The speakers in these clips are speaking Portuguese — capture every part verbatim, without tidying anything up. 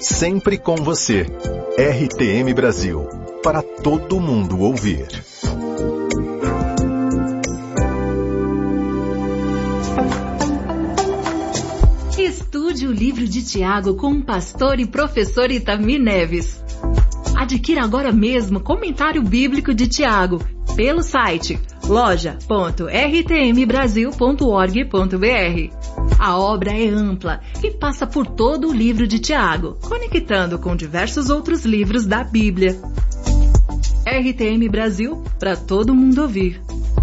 sempre com você. R T M Brasil, para todo mundo ouvir. Estude o livro de Tiago com o pastor e professor Itamir Neves. Adquira agora mesmo Comentário Bíblico de Tiago pelo site loja ponto r t m brasil ponto org ponto b r. A obra é ampla e passa por todo o livro de Tiago, conectando com diversos outros livros da Bíblia. R T M Brasil, para todo mundo ouvir.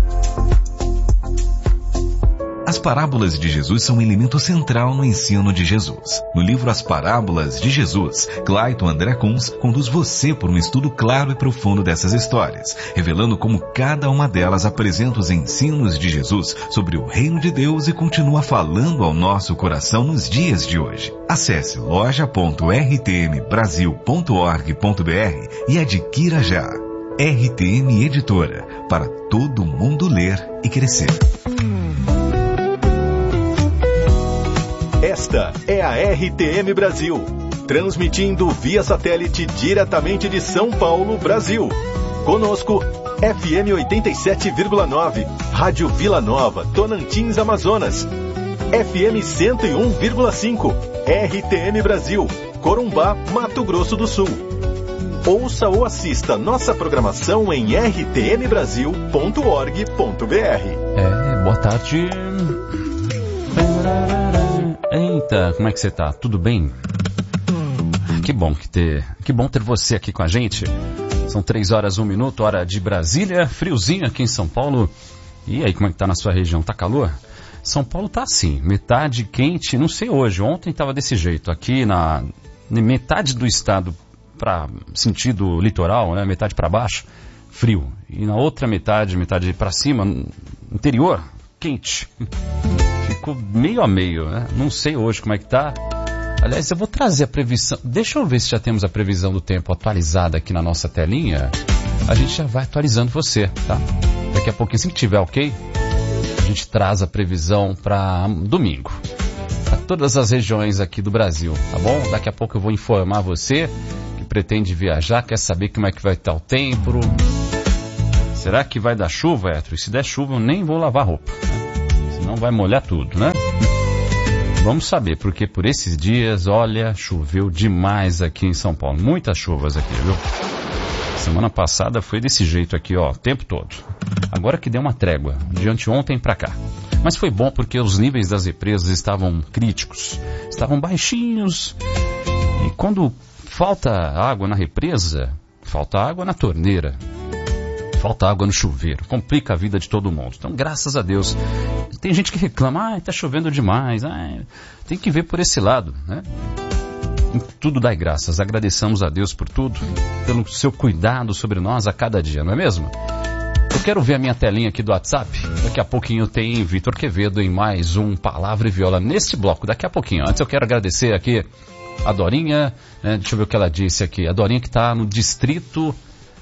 As parábolas de Jesus são um elemento central no ensino de Jesus. No livro As Parábolas de Jesus, Clayton André Kunz conduz você por um estudo claro e profundo dessas histórias, revelando como cada uma delas apresenta os ensinos de Jesus sobre o reino de Deus e continua falando ao nosso coração nos dias de hoje. Acesse loja ponto r t m brasil ponto org ponto b r e adquira já. R T M Editora, para todo mundo ler e crescer. Esta é a R T M Brasil, transmitindo via satélite diretamente de São Paulo, Brasil. Conosco, F M oitenta e sete vírgula nove, Rádio Vila Nova, Tonantins, Amazonas. F M cento e um vírgula cinco, R T M Brasil, Corumbá, Mato Grosso do Sul. Ouça ou assista nossa programação em r t m brasil ponto org ponto b r. É, boa tarde. Eita, como é que você tá? Tudo bem? Que bom que ter, que bom ter você aqui com a gente. São três horas, um minuto, hora de Brasília, friozinho aqui em São Paulo. E aí, como é que tá na sua região? Tá calor? São Paulo tá assim, metade quente, não sei hoje, ontem tava desse jeito. Aqui na, na metade do estado, para sentido litoral, né, metade para baixo, frio. E na outra metade, metade para cima, interior, quente. Ficou meio a meio, né? Não sei hoje como é que tá. Aliás, eu vou trazer a previsão. Deixa eu ver se já temos a previsão do tempo atualizada aqui na nossa telinha. A gente já vai atualizando você, tá? Daqui a pouquinho, assim que tiver ok, a gente traz a previsão para domingo. Para todas as regiões aqui do Brasil, tá bom? Daqui a pouco eu vou informar você que pretende viajar, quer saber como é que vai estar o tempo. Será que vai dar chuva, Hétero? E se der chuva, eu nem vou lavar roupa, né? Senão vai molhar tudo, né? Vamos saber, porque por esses dias, olha, choveu demais aqui em São Paulo. Muitas chuvas aqui, viu? Semana passada foi desse jeito aqui, ó, o tempo todo. Agora que deu uma trégua, de anteontem pra cá. Mas foi bom porque os níveis das represas estavam críticos, estavam baixinhos. E quando falta água na represa, falta água na torneira. Falta água no chuveiro, complica a vida de todo mundo. Então, graças a Deus. Tem gente que reclama, ah, tá chovendo demais. Ah, tem que ver por esse lado, né? Em tudo dai graças. Agradeçamos a Deus por tudo, pelo seu cuidado sobre nós a cada dia, não é mesmo? Eu quero ver a minha telinha aqui do WhatsApp. Daqui a pouquinho tem Vitor Quevedo em mais um Palavra e Viola neste bloco. Daqui a pouquinho. Antes eu quero agradecer aqui a Dorinha, né? Deixa eu ver o que ela disse aqui. A Dorinha que está no distrito...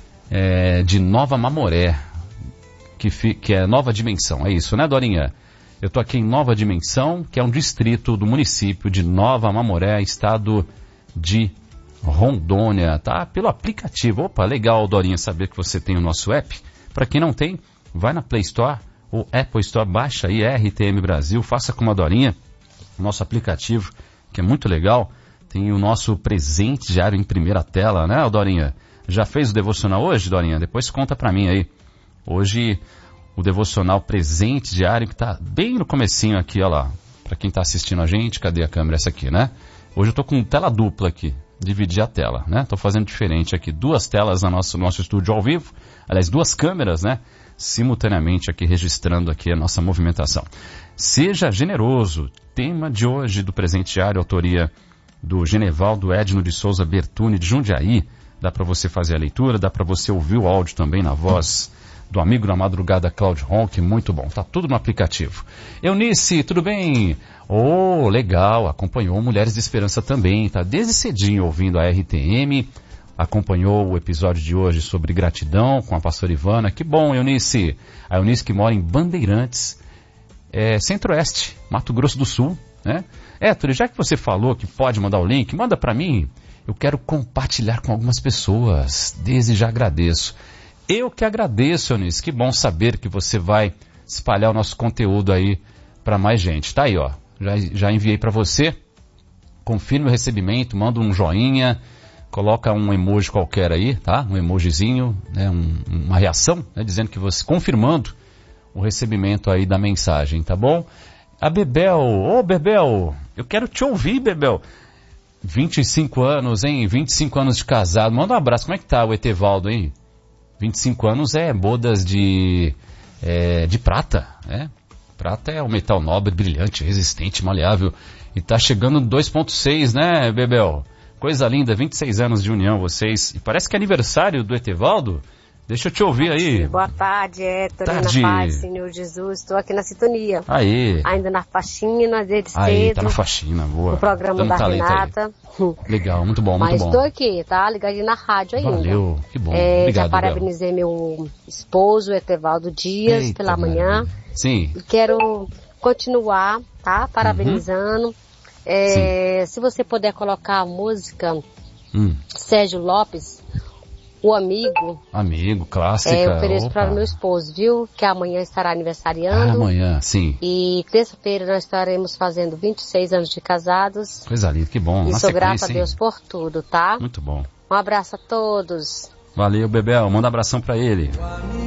É, de Nova Mamoré, que, fi, que é Nova Dimensão, é isso, né, Dorinha? Eu tô aqui em Nova Dimensão, que é um distrito do município de Nova Mamoré, estado de Rondônia, tá? Pelo aplicativo. Opa, legal, Dorinha, saber que você tem o nosso app. Para quem não tem, vai na Play Store ou Apple Store, baixa aí R T M Brasil, faça como a Dorinha, o nosso aplicativo, que é muito legal. Tem o nosso presente diário em primeira tela, né, Dorinha? Já fez o devocional hoje, Dorinha? Depois conta pra mim aí. Hoje, o devocional presente diário, que tá bem no comecinho aqui, ó lá. Pra quem tá assistindo a gente, cadê a câmera? Essa aqui, né? Hoje eu tô com tela dupla aqui. Dividir a tela, né? Tô fazendo diferente aqui. Duas telas no nosso, nosso estúdio ao vivo. Aliás, duas câmeras, né? Simultaneamente aqui, registrando aqui a nossa movimentação. Seja generoso. Tema de hoje do presente diário, autoria do Genevaldo Edno de Souza Bertuni, de Jundiaí. Dá para você fazer a leitura, dá para você ouvir o áudio também na voz do amigo na madrugada, Cláudio Ronck, muito bom. Tá tudo no aplicativo. Eunice, tudo bem? Oh, legal, acompanhou Mulheres de Esperança também, tá desde cedinho ouvindo a R T M, acompanhou o episódio de hoje sobre gratidão com a pastora Ivana. Que bom, Eunice. A Eunice que mora em Bandeirantes, é, Centro-Oeste, Mato Grosso do Sul, né? Héctor, já que você falou que pode mandar o link, manda para mim. eu quero compartilhar com algumas pessoas. Desde já agradeço. Eu que agradeço, Eunice. Que bom saber que você vai espalhar o nosso conteúdo aí para mais gente. Tá aí, ó. Já, já enviei para você. Confirme o recebimento, manda um joinha, coloca um emoji qualquer aí, tá? Um emojizinho, né? um, uma reação, né? Dizendo que você, confirmando o recebimento aí da mensagem, tá bom? A Bebel, ô Bebel, eu quero te ouvir, Bebel. vinte e cinco anos, hein? vinte e cinco anos de casado. Manda um abraço. Como é que tá o Etevaldo, hein? vinte e cinco anos é bodas de, é, de prata, né? Prata é um metal nobre, brilhante, resistente, maleável. E tá chegando no dois ponto seis, né, Bebel? Coisa linda, vinte e seis anos de união vocês. E parece que é aniversário do Etevaldo. Deixa eu te ouvir aí. Boa tarde, é Torina tarde. Paz, Senhor Jesus. Estou aqui na sintonia. Aí. Ainda na faxina, desde Aí, cedo. tá na faxina, boa. No programa Dando da talento Renata. Aí. Legal, muito bom, muito Mas bom. estou aqui, tá? Ligadinho na rádio ainda. Valeu, que bom. É, Obrigado, já parabenizei Bel. meu esposo, Etevaldo Dias, Eita, pela manhã. maravilha. Sim. E quero continuar, tá? Parabenizando. Uhum. É, se você puder colocar a música hum. Sérgio Lopes, O Amigo. Amigo, clássica. É, eu ofereço para o meu esposo, viu? Que amanhã estará aniversariando. Ah, amanhã, sim. E terça-feira nós estaremos fazendo vinte e seis anos de casados. Coisa linda, que bom. E na sou grata a hein? Deus por tudo, tá? Muito bom. Um abraço a todos. Valeu, Bebel. Manda um abração para ele.